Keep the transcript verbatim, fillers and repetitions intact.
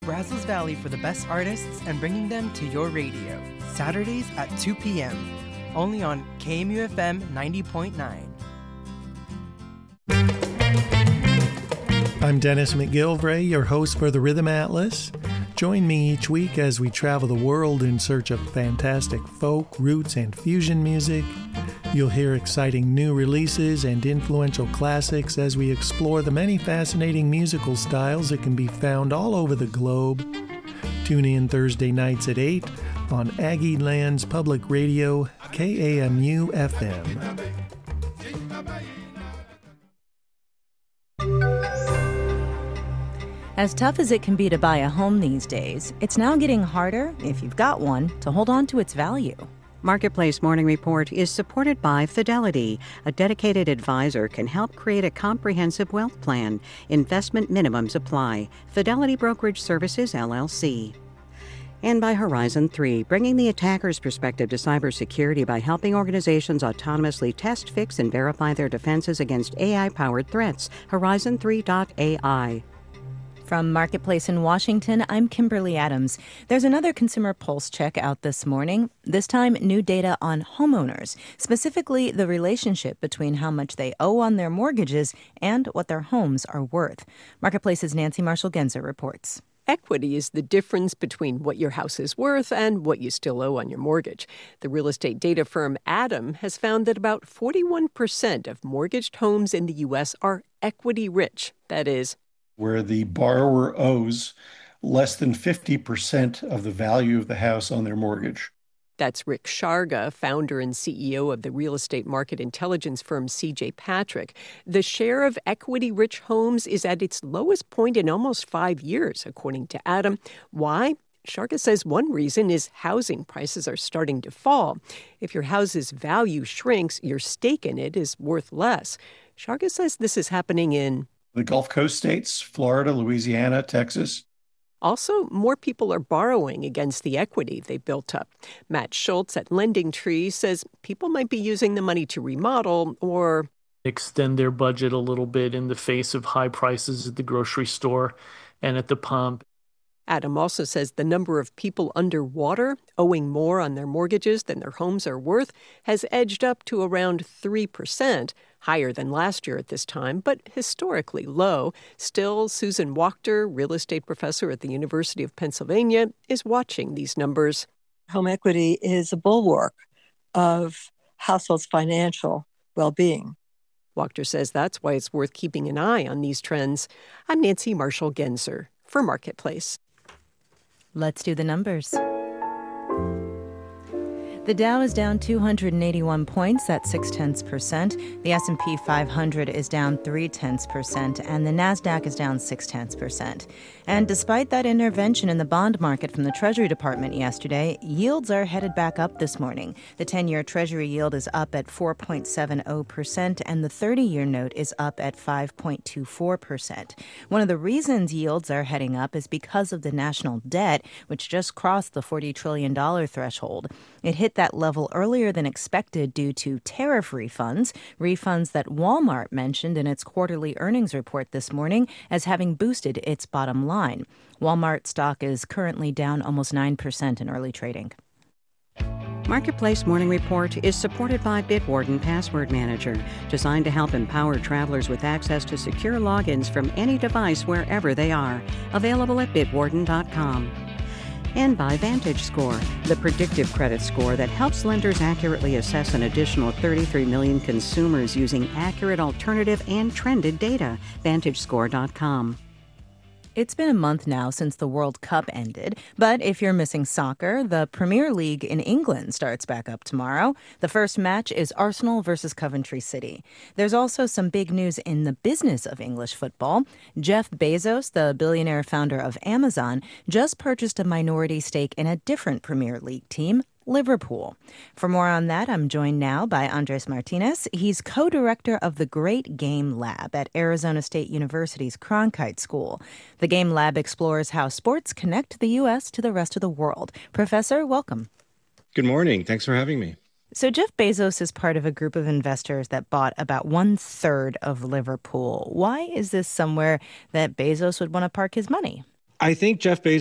Brazos Valley for the best artists and bringing them to your radio. Saturdays at two p.m. Only on K M U F M ninety point nine. I'm Dennis McGilvray, your host for the Rhythm Atlas. Join me each week as we travel the world in search of fantastic folk, roots, and fusion music. You'll hear exciting new releases and influential classics as we explore the many fascinating musical styles that can be found all over the globe. Tune in Thursday nights at eight on Aggie Lands Public Radio, K A M U F M. As tough as it can be to buy a home these days, it's now getting harder, if you've got one, to hold on to its value. Marketplace Morning Report is supported by Fidelity. A dedicated advisor can help create a comprehensive wealth plan. Investment minimums apply. Fidelity Brokerage Services, L L C. And by Horizon three, bringing the attacker's perspective to cybersecurity by helping organizations autonomously test, fix, and verify their defenses against A I-powered threats. Horizon three dot A I. From Marketplace in Washington, I'm Kimberly Adams. There's another Consumer Pulse check out this morning. This time, new data on homeowners, specifically the relationship between how much they owe on their mortgages and what their homes are worth. Marketplace's Nancy Marshall-Genzer reports. Equity is the difference between what your house is worth and what you still owe on your mortgage. The real estate data firm Adam has found that about forty-one percent of mortgaged homes in the U S are equity rich. That is, where the borrower owes less than fifty percent of the value of the house on their mortgage. That's Rick Sharga, founder and C E O of the real estate market intelligence firm C J Patrick. The share of equity-rich homes is at its lowest point in almost five years, according to Adam. Why? Sharga says one reason is housing prices are starting to fall. If your house's value shrinks, your stake in it is worth less. Sharga says this is happening in the Gulf Coast states, Florida, Louisiana, Texas. Also, more people are borrowing against the equity they built up. Matt Schultz at Lending Tree says people might be using the money to remodel or extend their budget a little bit in the face of high prices at the grocery store and at the pump. Adam also says the number of people underwater owing more on their mortgages than their homes are worth has edged up to around three percent, higher than last year at this time, but historically low. Still, Susan Wachter, real estate professor at the University of Pennsylvania, is watching these numbers. Home equity is a bulwark of households' financial well-being. Wachter says that's why it's worth keeping an eye on these trends. I'm Nancy Marshall-Genzer for Marketplace. Let's do the numbers. The Dow is down two hundred eighty-one points, that's six tenths percent. The S and P five hundred is down three tenths percent, and the Nasdaq is down six tenths percent. And despite that intervention in the bond market from the Treasury Department yesterday, yields are headed back up this morning. The ten-year Treasury yield is up at four point seven zero percent, and the thirty-year note is up at five point two four percent. One of the reasons yields are heading up is because of the national debt, which just crossed the forty trillion dollars threshold. It hit that level earlier than expected due to tariff refunds, refunds that Walmart mentioned in its quarterly earnings report this morning as having boosted its bottom line. Walmart stock is currently down almost nine percent in early trading. Marketplace Morning Report is supported by Bitwarden Password Manager, designed to help empower travelers with access to secure logins from any device wherever they are. Available at bitwarden dot com. And by VantageScore, the predictive credit score that helps lenders accurately assess an additional thirty-three million consumers using accurate alternative and trended data. Vantage Score dot com. It's been a month now since the World Cup ended, but if you're missing soccer, the Premier League in England starts back up tomorrow. The first match is Arsenal versus Coventry City. There's also some big news in the business of English football. Jeff Bezos, the billionaire founder of Amazon, just purchased a minority stake in a different Premier League team, Liverpool. For more on that, I'm joined now by Andres Martinez. He's co-director of the Great Game Lab at Arizona State University's Cronkite School. The Game Lab explores how sports connect the U S to the rest of the world. Professor, welcome. Good morning. Thanks for having me. So Jeff Bezos is part of a group of investors that bought about one-third of Liverpool. Why is this somewhere that Bezos would want to park his money? I think Jeff Bezos